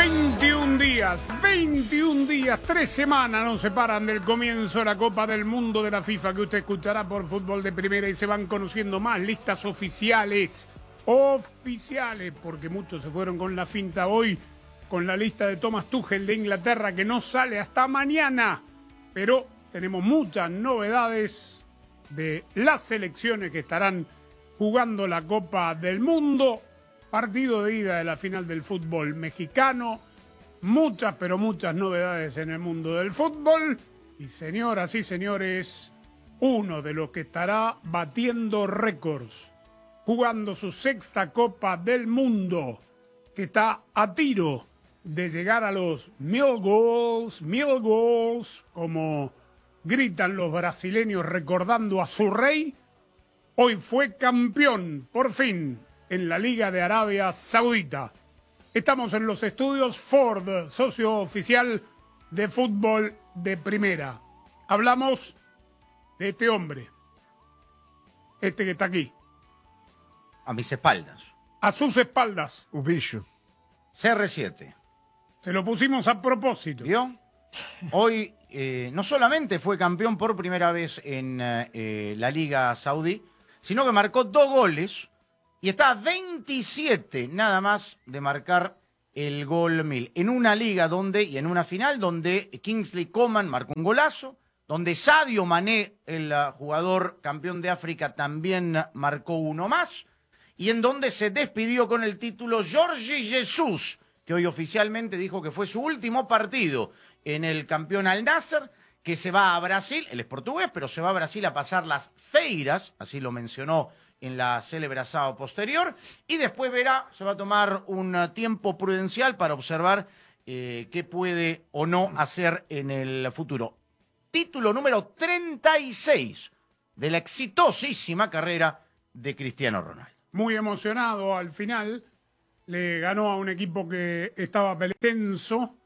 21 días, 3 semanas nos separan del comienzo de la Copa del Mundo de la FIFA que usted escuchará por Fútbol de Primera y se van conociendo más listas oficiales, porque muchos se fueron con la finta hoy, con la lista de Thomas Tuchel de Inglaterra que no sale hasta mañana, pero tenemos muchas novedades de las selecciones que estarán jugando la Copa del Mundo. Partido de ida de la final del fútbol mexicano. Muchas, pero muchas novedades en el mundo del fútbol. Y señoras y señores, uno de los que estará batiendo récords, jugando su sexta Copa del Mundo, que está a tiro de llegar a los 1000 goals, como gritan los brasileños recordando a su rey. Hoy fue campeón, por fin, en la Liga de Arabia Saudita. Estamos en los estudios Ford, socio oficial de Fútbol de Primera. Hablamos de este hombre, este que está aquí. A mis espaldas. A sus espaldas. Un bicho. CR7. Se lo pusimos a propósito. ¿Vio? Hoy no solamente fue campeón por primera vez en la Liga Saudí, sino que marcó 2 goles y está a 27 nada más de marcar el gol 1000. En una liga y en una final donde Kingsley Coman marcó un golazo, donde Sadio Mané, el jugador campeón de África, también marcó uno más, y en donde se despidió con el título Jorge Jesus, que hoy oficialmente dijo que fue su último partido en el campeón Al Nassr, que se va a Brasil, él es portugués, pero se va a Brasil a pasar las feiras, así lo mencionó en la célebre asado posterior, y después se va a tomar un tiempo prudencial para observar qué puede o no hacer en el futuro. Título número 36 de la exitosísima carrera de Cristiano Ronaldo. Muy emocionado al final, le ganó a un equipo que estaba tenso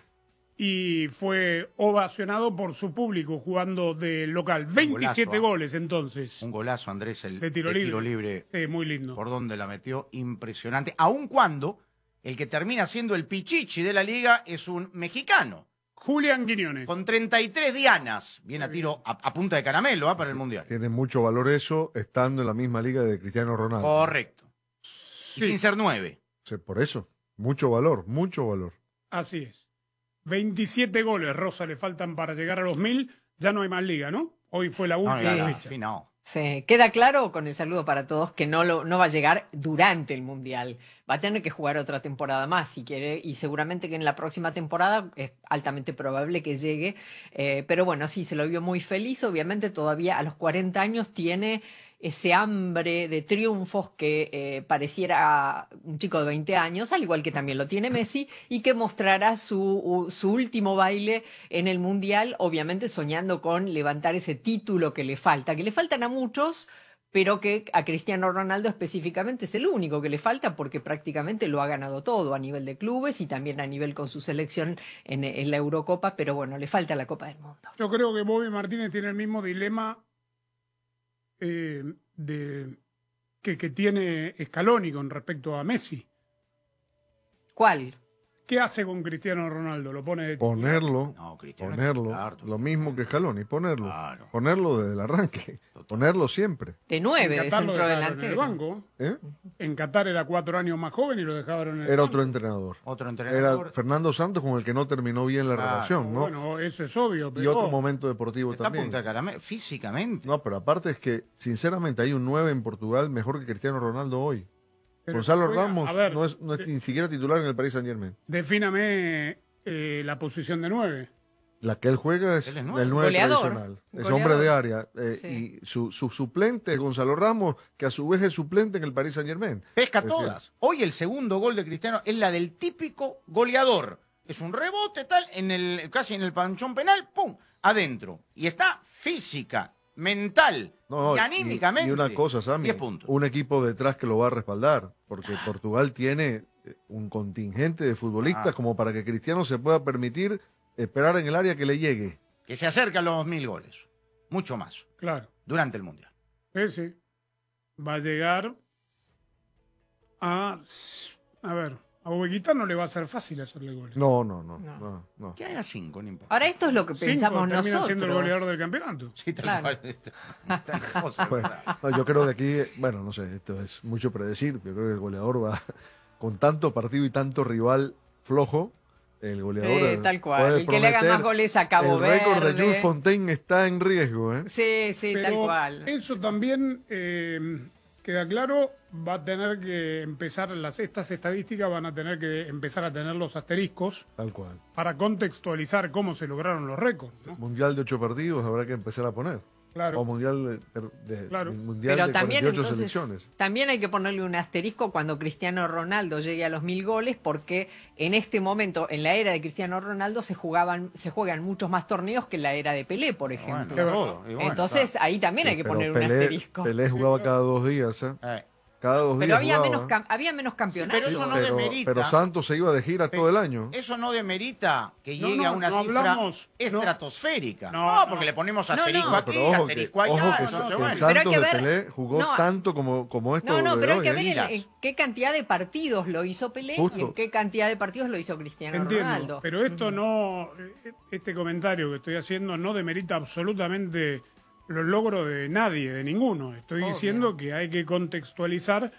y fue ovacionado por su público jugando de local. 27 goles entonces. Un golazo, Andrés, el de tiro libre. Muy lindo. Por donde la metió, impresionante. Aun cuando el que termina siendo el pichichi de la liga es un mexicano. Julián Quiñones. Con 33 dianas. Bien a tiro, a punta de caramelo para el Mundial. Tiene mucho valor eso estando en la misma liga de Cristiano Ronaldo. Correcto. Sí. Y sin ser 9. Sí, por eso. Mucho valor, mucho valor. Así es. 27 goles, Rosa, le faltan para llegar a los 1000. Ya no hay más liga, ¿no? Hoy fue la última fecha. Sí, no. Sí, queda claro con el saludo para todos que no va a llegar durante el Mundial. Va a tener que jugar otra temporada más si quiere y seguramente que en la próxima temporada es altamente probable que llegue. Pero bueno, sí, se lo vio muy feliz. Obviamente todavía a los 40 años tiene ese hambre de triunfos que pareciera un chico de 20 años, al igual que también lo tiene Messi, y que mostrará su último baile en el Mundial, obviamente soñando con levantar ese título que le faltan a muchos, pero que a Cristiano Ronaldo específicamente es el único que le falta porque prácticamente lo ha ganado todo a nivel de clubes y también a nivel con su selección en la Eurocopa, pero bueno, le falta la Copa del Mundo. Yo creo que Bobby Martínez tiene el mismo dilema que tiene Scaloni con respecto a Messi. ¿Cuál? ¿Qué hace con Cristiano Ronaldo? ¿Lo pone de Ponerlo, No, Cristiano lo mismo que Scaloni, ponerlo. Claro. Ponerlo desde el arranque. Ponerlo siempre. De 9, En de Qatar lo centro dejaron en el delantero. banco. ¿Eh? En Qatar era 4 años más joven y lo dejaron en el Era banco. otro entrenador. Otro entrenador. Era Fernando Santos con el que no terminó bien la relación, ¿no? Bueno, eso es obvio. Y Pero otro momento deportivo Está a también. punta de caramelo, físicamente. No, pero aparte es que, sinceramente, hay un 9 en Portugal mejor que Cristiano Ronaldo hoy. pero Gonzalo juega- Ramos a ver, no es ni siquiera titular en el Paris Saint-Germain. Defíname la posición de 9. La que él juega es Él es el nueve. 9 Goleador. tradicional. Es Goleador. hombre de área. Sí. Y su suplente es Gonzalo Ramos, que a su vez es suplente en el Paris Saint-Germain. Pesca Es decir, todas. Hoy el segundo gol de Cristiano es la del típico goleador. Es un rebote tal, casi en el panchón penal, ¡pum! Adentro. Y está física, mental No, y anímicamente. Y una cosa, Sammy, 10 puntos. un equipo detrás que lo va a respaldar, porque Portugal tiene un contingente de futbolistas como para que Cristiano se pueda permitir esperar en el área que le llegue. Que se acerca a los 1000 goles. Mucho más. Claro. Durante el Mundial. Ese va a llegar a ver, A Uzbekistán no le va a ser fácil hacerle goles. No. Que haga 5, no importa. Ahora esto es lo que 5 pensamos termina siendo el nosotros. goleador del campeonato. Sí, tal Claro. cual. Tal cosa, Bueno, ¿verdad? no, yo creo que aquí, bueno, no sé, esto es mucho predecir, pero creo que el goleador va con tanto partido y tanto rival flojo. El goleador Tal cual. puede El que le haga prometer. más goles a Cabo El récord de Verde. Jules Fontaine está en riesgo, ¿eh? Sí, sí, tal Pero cual. eso también queda claro, va a tener que empezar, estas estadísticas van a tener que empezar a tener los asteriscos Tal cual. para contextualizar cómo se lograron los récords, ¿no? Mundial de 8 partidos habrá que empezar a poner. Claro. O mundial Claro. mundial Pero de también 48 entonces, selecciones. también hay que ponerle un asterisco cuando Cristiano Ronaldo llegue a los 1000 goles, porque en este momento, en la era de Cristiano Ronaldo, se juegan muchos más torneos que en la era de Pelé, por ejemplo. Bueno, todo. Y bueno, Entonces claro. ahí también hay que Pero poner un asterisco. Pelé jugaba cada 2 días, ¿eh? Cada 2 Pero días había jugaba. había menos campeonatos. pero eso no demerita. Pero Santos se iba de gira todo el año. Eso no demerita que No, llegue no, a una no cifra hablamos, estratosférica. no, No, no. porque le ponemos No, asterisco no. aquí, Pero ojo que, asterisco allá. ojo que, entonces, que bueno. el Pero hay Santos que de ver- Pelé jugó no. tanto como esto. No, pero hay que ver Ligas. en qué cantidad de partidos lo hizo Pelé y Justo. en qué cantidad de partidos lo hizo Cristiano Entiendo, Ronaldo. pero esto no, este comentario que estoy haciendo no demerita absolutamente los logros de nadie, de ninguno. Estoy Obvio. diciendo que hay que contextualizar,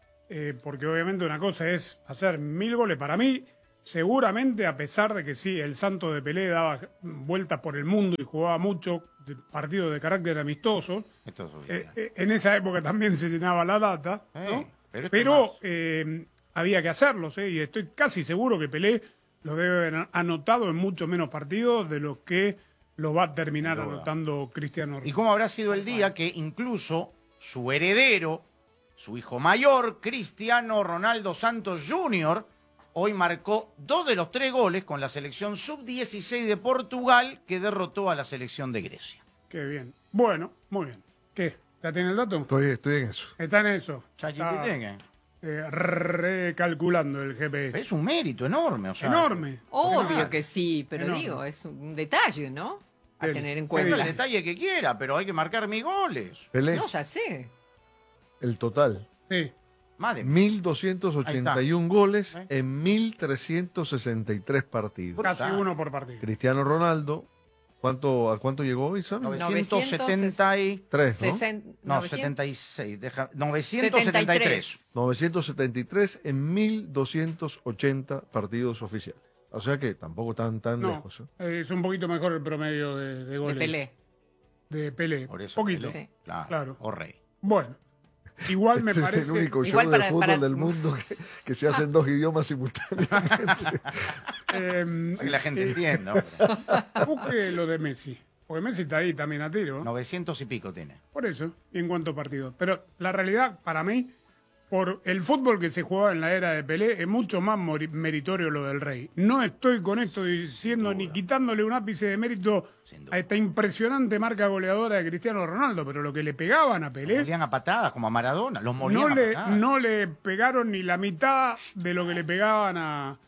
porque obviamente una cosa es hacer 1000 goles para mí. Seguramente, a pesar de que sí, el Santos de Pelé daba vueltas por el mundo y jugaba mucho partidos de carácter amistoso, Esto es oficial. en esa época también se llenaba la data, ¿no? pero esto Pero más. había que hacerlos, y estoy casi seguro que Pelé lo debe haber anotado en mucho menos partidos de los que lo va a terminar Sin duda. anotando Cristiano ¿Y Ronaldo. cómo habrá sido el día que incluso su heredero, su hijo mayor, Cristiano Ronaldo Santos Jr., hoy marcó 2 de los 3 goles con la selección sub-16 de Portugal que derrotó a la selección de Grecia? Qué bien. Bueno, muy bien. ¿Qué? ¿Ya tiene el dato? Estoy en eso. Está en eso. ChatGPT, Está, ¿qué? recalculando el Pero GPS. es un mérito enorme, o sea. Enorme. Obvio que sí, pero Enorme. digo, es un detalle, ¿no? A Bien. tener en Ponga cuenta. el detalle que quiera, pero hay que marcar 1000 goles. Pelé, No, ya sé. el total. Sí. Más de 1.281 goles ¿Eh? en 1.363 partidos. Casi Brutal. uno por partido. Cristiano Ronaldo, ¿a cuánto llegó hoy, sabes? 970 y... 3, ¿no? 76, 973. 973 en 1.280 partidos oficiales. O sea que tampoco tan No, lejos. ¿eh? es un poquito mejor el promedio de De goles. Pelé. De Pelé. Por eso, Poquito. Pelé, Sí. Claro. O rey. Bueno, igual me Este es parece... el único show Igual de para- fútbol para- del mundo que se hace en 2 idiomas simultáneamente. Para que la gente entienda. Busque lo de Messi. Porque Messi está ahí también a tiro. 900 y pico tiene. Por eso, y en cuanto a partidos. Pero la realidad, para mí, por el fútbol que se jugaba en la era de Pelé, es mucho más meritorio lo del Rey. No estoy con esto diciendo ni quitándole un ápice de mérito Sin duda. a esta impresionante marca goleadora de Cristiano Ronaldo, pero lo que le pegaban a Los Pelé, molían a patadas, como a Maradona. Los molían no a le, patadas. no le pegaron ni la mitad de lo que le pegaban a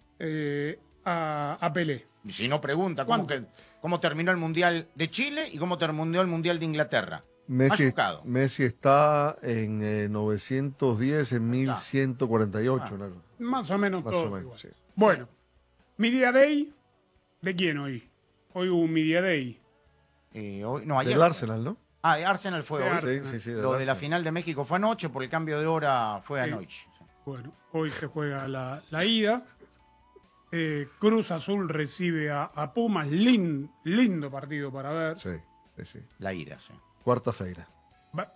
Pelé. Y si no, pregunta cómo terminó el Mundial de Chile y cómo terminó el Mundial de Inglaterra. Machucado. Messi está en 910, en 1148. ¿no? Más o menos Más todo o menos, igual. sí. Bueno, Media Day, ¿de quién hoy? Hoy hubo un Media Day. No, ayer. Del Arsenal, ¿no? Arsenal fue De hoy. Arsenal. Sí, del Lo de la Arsenal. final de México fue anoche, por el cambio de hora fue Sí. anoche. Bueno, hoy se juega la ida. Cruz Azul recibe a Pumas. Lindo partido para ver. Sí, sí, sí. La ida, sí. Cuarta-feira. Va-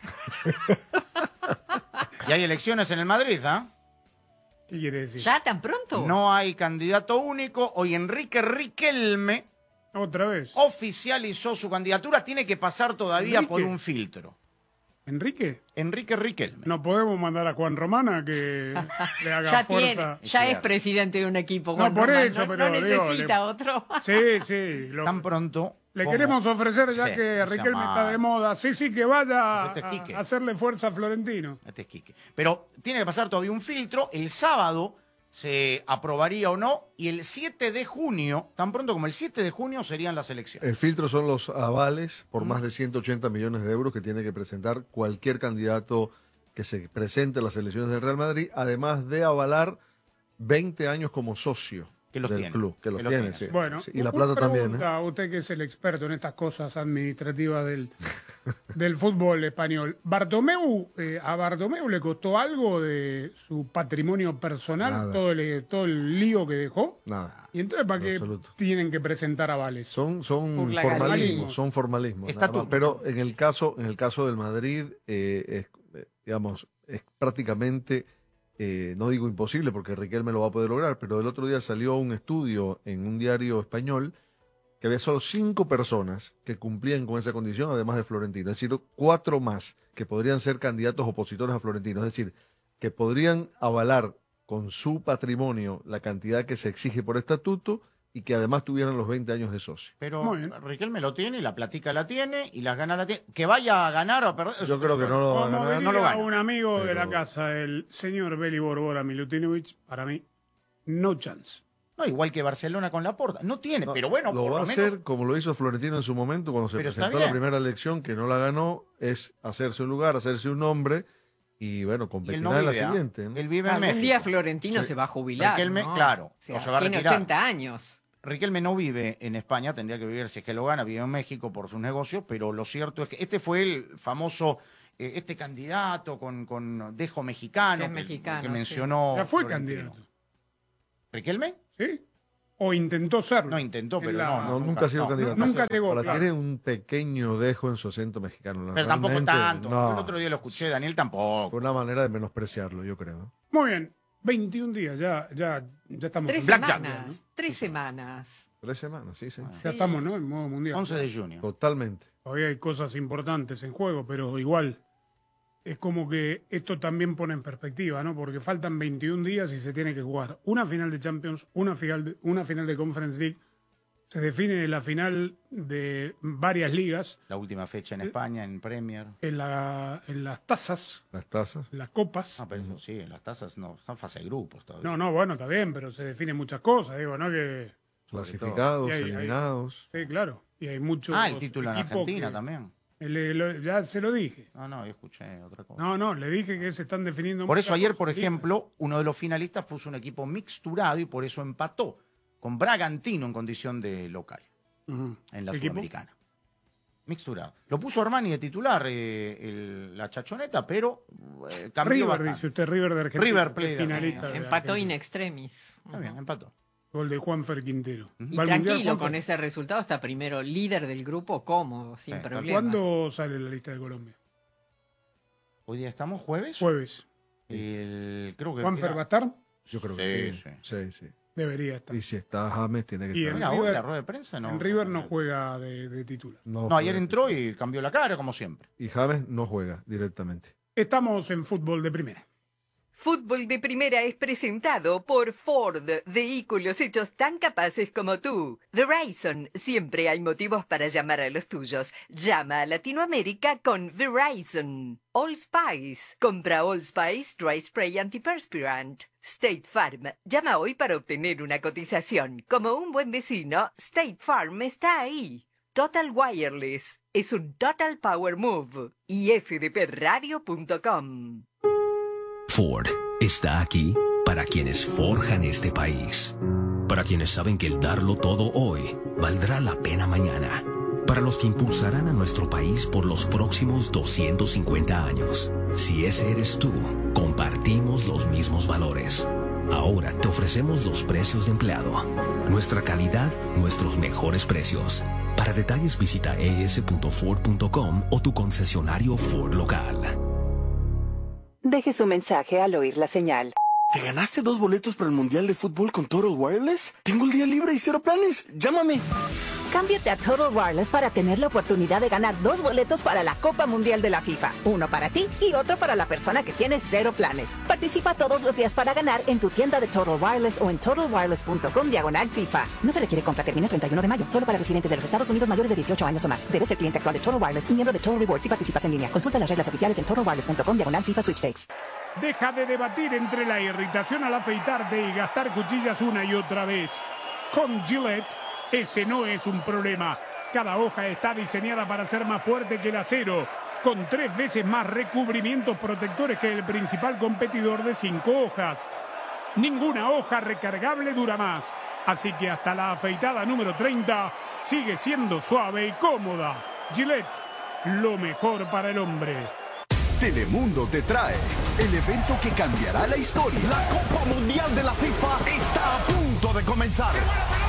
Y hay elecciones en el Madrid, ¿ah? ¿Qué quiere decir? ¿Ya tan pronto? No hay candidato único. Hoy Enrique Riquelme Otra vez. oficializó su candidatura. Tiene que pasar todavía Enrique. por un filtro. ¿Enrique? Enrique Riquelme. No podemos mandar a Juan Romana que le haga Ya fuerza. ya es Cierto. presidente de un equipo. No, Juan por Román, eso, no, pero no digo, necesita otro. Sí, sí. Tan pronto. Le como- queremos ofrecer, ya Sí, que no sea Riquelme está mal. de moda. Sí, que vaya Este es Quique. a hacerle fuerza a Florentino. Este es Quique. Pero tiene que pasar todavía un filtro. El sábado se aprobaría o no. Y el 7 de junio, tan pronto como el 7 de junio, serían las elecciones. El filtro son los avales por más de 180 millones de euros que tiene que presentar cualquier candidato que se presente a las elecciones del Real Madrid, además de avalar 20 años como socio Que los del tiene, club, que los los tiene, tiene. sí. Bueno, Sí, y la una plata también. pregunta, usted que es el experto en estas cosas administrativas del fútbol español. ¿A Bartomeu le costó algo de su patrimonio personal, Nada. todo el lío que dejó? Nada. ¿Y entonces para En qué absoluto. tienen que presentar avales? Son Por la formalismos, son formalismos. nada más. Estatuto. Pero en el caso del Madrid, digamos, es prácticamente, no digo imposible porque Riquelme lo va a poder lograr, pero el otro día salió un estudio en un diario español que había solo 5 personas que cumplían con esa condición, además de Florentino. Es decir, 4 más que podrían ser candidatos opositores a Florentino. Es decir, que podrían avalar con su patrimonio la cantidad que se exige por estatuto y que además tuvieran los 20 años de socio. Pero Muy bien. Riquelme lo tiene y la platica la tiene y las ganas la tiene. Que vaya a ganar o a perder. Yo creo que no lo va a Como ganar. diría no lo gana. un amigo de la Pero- casa, el señor Beli Borbora Milutinovic, para mí, no chance. No, igual que Barcelona con Laporta. No tiene, No, pero bueno, lo por va a lo menos. hacer como lo hizo Florentino en su momento cuando se Pero está presentó a la bien. primera elección, que no la ganó, es hacerse un lugar, hacerse un nombre y bueno, Y él competir no en la vive, ¿ah? siguiente. ¿no? Él vive en Algún México. día Florentino Sí. se va a jubilar. Riquelme, ¿no? claro, O sea, o se va a tiene retirar. 80 años. Riquelme no vive en España, tendría que vivir si es que lo gana, vive en México por sus negocios, pero lo cierto es que este fue el famoso, este candidato con dejo mexicano, Que es mexicano, que sí. mencionó. Ya fue Florentino. candidato. ¿Riquelme? ¿Sí? O intentó serlo. No intentó, En pero la- No, nunca ha sido candidato. nunca llegó, Ahora, claro. tiene un pequeño dejo en su acento mexicano. Pero tampoco realmente, tanto. no. El otro día lo escuché, Daniel tampoco. Fue una manera de menospreciarlo, yo creo. Muy bien, 21 días, ya estamos 3 en Blackjack, semanas. 3 semanas. 3 semanas, sí, sí. Ya estamos, ¿no? En modo mundial. 11 de junio. Totalmente. Todavía hay cosas importantes en juego, pero igual es como que esto también pone en perspectiva, ¿no? Porque faltan 21 días y se tiene que jugar una final de Champions, una final de Conference League. Se define la final de varias ligas La última fecha en España, en Premier. en las tazas, Las tasas. las copas. No, pero eso sí, las tasas no, están fase de grupos todavía. No, bueno, está bien, pero se definen muchas cosas, digo, ¿no? Que Clasificados, Y hay- eliminados. sí, claro. Y hay muchos El título en equipos Argentina que- también. Ya se lo dije. No, yo escuché otra cosa. No, le dije que se están definiendo. Por eso muchas ayer, cosas. por Sí. ejemplo, uno de los finalistas puso un equipo mixturado y por eso empató con Bragantino en condición de local Ujú. en la ¿Qué equipo? Sudamericana. Mixturado. Lo puso Armani de titular, la chachoneta, pero cambió River, bastante. dice usted, River de Argentina. River que Plate es de finalista. Argentina. de Empató in Argentina. extremis. Está bien, empató. Gol de Juanfer Quintero. Y ¿Va al Mundial, tranquilo, Juanfer? con ese resultado está primero líder del grupo, cómodo, sin Sí, problemas. ¿Cuándo sale la lista de Colombia? Hoy día estamos jueves. Jueves. Creo que ¿Juanfer era- va a estar? Yo creo que Sí, sí. Sí. Debería estar. Y si está James, tiene que Y estar. Mira, hoy River- la rueda de prensa no. En River no juega de titular. No, ayer entró y cambió la cara, como siempre. Y James no juega directamente. Estamos en fútbol de primera. Fútbol de Primera es presentado por Ford, vehículos hechos tan capaces como tú. Verizon, siempre hay motivos para llamar a los tuyos. Llama a Latinoamérica con Verizon. All Spice, compra All Spice Dry Spray Antiperspirant. State Farm, llama hoy para obtener una cotización. Como un buen vecino, State Farm está ahí. Total Wireless, es un Total Power Move. Y fdpradio.com. Ford está aquí para quienes forjan este país, para quienes saben que el darlo todo hoy valdrá la pena mañana, para los que impulsarán a nuestro país por los próximos 250 años. Si ese eres tú, compartimos los mismos valores. Ahora te ofrecemos los precios de empleado, nuestra calidad, nuestros mejores precios. Para detalles visita es.ford.com o tu concesionario Ford local. Deje su mensaje al oír la señal. ¿Te ganaste 2 boletos para el Mundial de Fútbol con Total Wireless? Tengo el día libre y 0 planes. Llámame. Cámbiate a Total Wireless para tener la oportunidad de ganar 2 boletos para la Copa Mundial de la FIFA. Uno para ti y otro para la persona que tiene 0 planes. Participa todos los días para ganar en tu tienda de Total Wireless o en totalwireless.com/FIFA. No se requiere compra, termina el 31 de mayo. Solo para residentes de los Estados Unidos mayores de 18 años o más. Debes ser cliente actual de Total Wireless y miembro de Total Rewards si participas en línea. Consulta las reglas oficiales en totalwireless.com/FIFA Sweepstakes. Deja de debatir entre la irritación al afeitarte y gastar cuchillas una y otra vez. Con Gillette, ese no es un problema. Cada hoja está diseñada para ser más fuerte que el acero, con 3 veces más recubrimientos protectores que el principal competidor de 5 hojas. Ninguna hoja recargable dura más. Así que hasta la afeitada número 30 sigue siendo suave y cómoda. Gillette, lo mejor para el hombre. Telemundo te trae el evento que cambiará la historia. La Copa Mundial de la FIFA está a punto de comenzar.